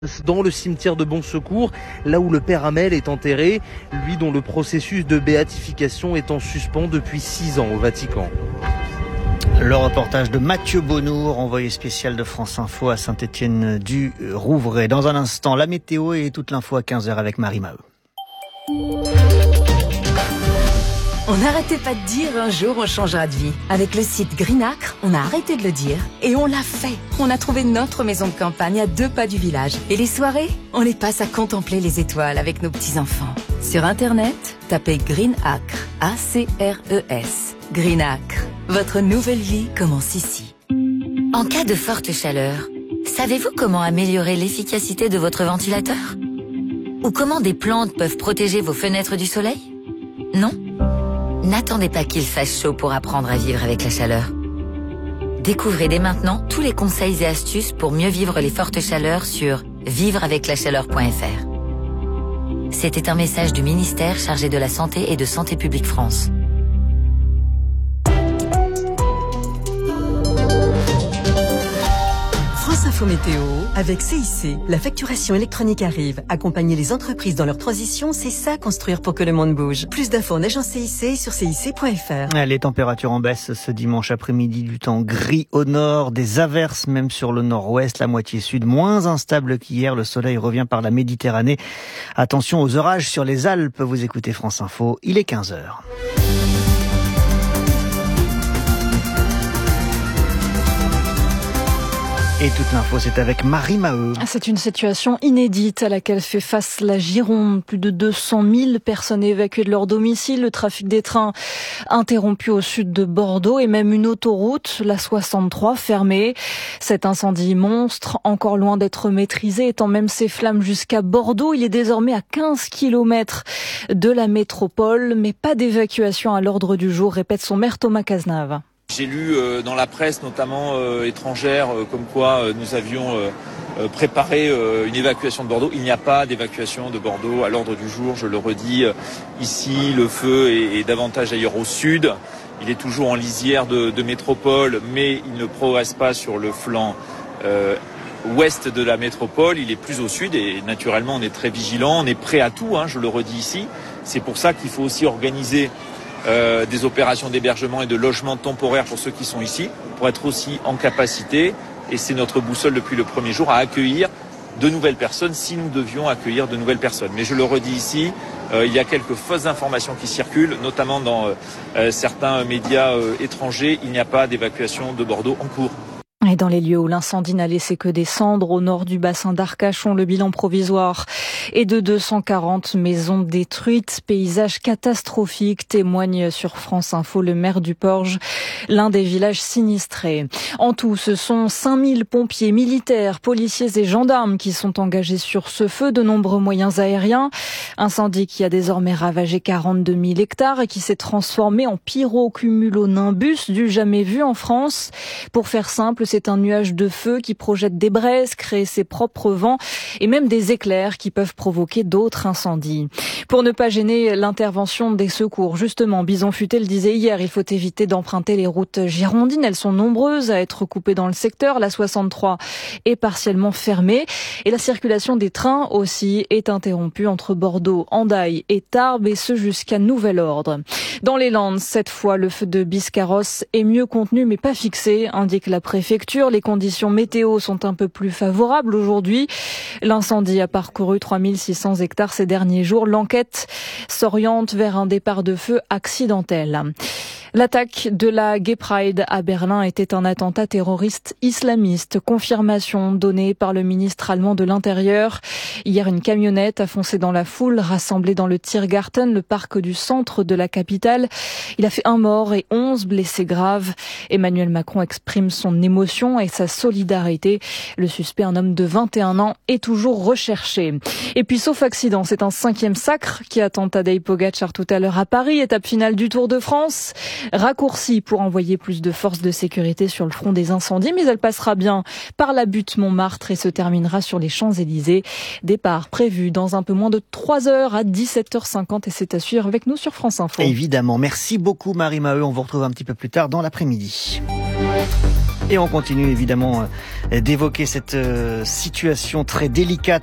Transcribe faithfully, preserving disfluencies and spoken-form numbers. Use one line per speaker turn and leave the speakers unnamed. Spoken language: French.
Dans le cimetière de Bon Secours, là où le père Hamel est enterré, lui dont le processus de béatification est en suspens depuis six ans au Vatican.
Le reportage de Mathieu Bonnour, envoyé spécial de France Info à Saint-Étienne-du-Rouvray. Dans un instant, la météo et toute l'info à quinze heures avec Marie Maheu.
On n'arrêtait pas de dire un jour on changera de vie. Avec le site Greenacre, on a arrêté de le dire et on l'a fait. On a trouvé notre maison de campagne à deux pas du village. Et les soirées, on les passe à contempler les étoiles avec nos petits-enfants. Sur Internet, tapez Greenacre, A C R E S. Greenacre, votre nouvelle vie commence ici.
En cas de forte chaleur, savez-vous comment améliorer l'efficacité de votre ventilateur ? Ou comment des plantes peuvent protéger vos fenêtres du soleil ? Non ? N'attendez pas qu'il fasse chaud pour apprendre à vivre avec la chaleur. Découvrez dès maintenant tous les conseils et astuces pour mieux vivre les fortes chaleurs sur vivre avec la chaleur point f r. C'était un message du ministère chargé de la Santé et de Santé publique France.
France Info Météo avec C I C. La facturation électronique arrive. Accompagner les entreprises dans leur transition, c'est ça construire pour que le monde bouge. Plus d'infos en agence C I C sur C I C point F R.
Les températures en baisse ce dimanche après-midi, du temps gris au nord, des averses même sur le nord-ouest, la moitié sud, moins instable qu'hier. Le soleil revient par la Méditerranée. Attention aux orages sur les Alpes. Vous écoutez France Info, il est quinze heures. Et toute l'info, c'est avec Marie Maheu.
C'est une situation inédite à laquelle fait face la Gironde. Plus de deux cent mille personnes évacuées de leur domicile, le trafic des trains interrompu au sud de Bordeaux et même une autoroute, la soixante-trois, fermée. Cet incendie monstre, encore loin d'être maîtrisé, étend même ses flammes jusqu'à Bordeaux. Il est désormais à quinze kilomètres de la métropole, mais pas d'évacuation à l'ordre du jour, répète son maire Thomas Cazenave.
J'ai lu euh, dans la presse, notamment euh, étrangère, euh, comme quoi euh, nous avions euh, euh, préparé euh, une évacuation de Bordeaux. Il n'y a pas d'évacuation de Bordeaux à l'ordre du jour, je le redis. Euh, ici, le feu est, est davantage d'ailleurs au sud. Il est toujours en lisière de, de métropole, mais il ne progresse pas sur le flanc euh, ouest de la métropole. Il est plus au sud et naturellement, on est très vigilant. On est prêt à tout, hein, je le redis ici. C'est pour ça qu'il faut aussi organiser Euh, des opérations d'hébergement et de logement temporaire pour ceux qui sont ici, pour être aussi en capacité, et c'est notre boussole depuis le premier jour, à accueillir de nouvelles personnes si nous devions accueillir de nouvelles personnes. Mais je le redis ici, euh, il y a quelques fausses informations qui circulent, notamment dans euh, certains médias euh, étrangers. Il n'y a pas d'évacuation de Bordeaux en cours.
Et dans les lieux où l'incendie n'a laissé que des cendres, au nord du bassin d'Arcachon, le bilan provisoire est de deux cent quarante maisons détruites. Paysage catastrophique, témoigne sur France Info le maire du Porge, l'un des villages sinistrés. En tout, ce sont cinq mille pompiers, militaires, policiers et gendarmes qui sont engagés sur ce feu, de nombreux moyens aériens. Incendie qui a désormais ravagé quarante-deux mille hectares et qui s'est transformé en pyrocumulonimbus du jamais vu en France. Pour faire simple, c'est un nuage de feu qui projette des braises, crée ses propres vents et même des éclairs qui peuvent provoquer d'autres incendies. Pour ne pas gêner l'intervention des secours, justement, Bison Futé le disait hier, il faut éviter d'emprunter les routes girondines. Elles sont nombreuses à être coupées dans le secteur. La soixante-trois est partiellement fermée et la circulation des trains aussi est interrompue entre Bordeaux, Hendaye et Tarbes, et ce jusqu'à nouvel ordre. Dans les Landes, cette fois, le feu de Biscarrosse est mieux contenu mais pas fixé, indique la préfecture. Les conditions météo sont un peu plus favorables aujourd'hui. L'incendie a parcouru trois mille six cents hectares ces derniers jours. L'enquête s'oriente vers un départ de feu accidentel. L'attaque de la Gay Pride à Berlin était un attentat terroriste islamiste. Confirmation donnée par le ministre allemand de l'Intérieur. Hier, une camionnette a foncé dans la foule rassemblée dans le Tiergarten, le parc du centre de la capitale. Il a fait un mort et onze blessés graves. Emmanuel Macron exprime son émotion et sa solidarité. Le suspect, un homme de vingt et un ans, est toujours recherché. Et puis, sauf accident, c'est un cinquième sacre qui attend Tadej Pogačar tout à l'heure à Paris. Étape finale du Tour de France. Raccourci pour envoyer plus de forces de sécurité sur le front des incendies, mais elle passera bien par la butte Montmartre et se terminera sur les Champs-Élysées. Départ prévu dans un peu moins de trois heures à dix-sept heures cinquante, et c'est à suivre avec nous sur France Info.
Évidemment, merci beaucoup Marie Maheu, on vous retrouve un petit peu plus tard dans l'après-midi. Et on continue évidemment d'évoquer cette situation très délicate